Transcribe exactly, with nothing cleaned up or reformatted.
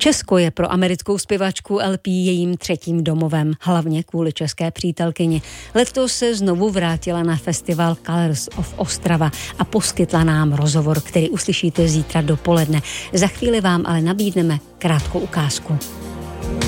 Česko je pro americkou zpěvačku El Pi jejím třetím domovem, hlavně kvůli české přítelkyni. Letos se znovu vrátila na festival Colors of Ostrava a poskytla nám rozhovor, který uslyšíte zítra dopoledne. Za chvíli vám ale nabídneme krátkou ukázku.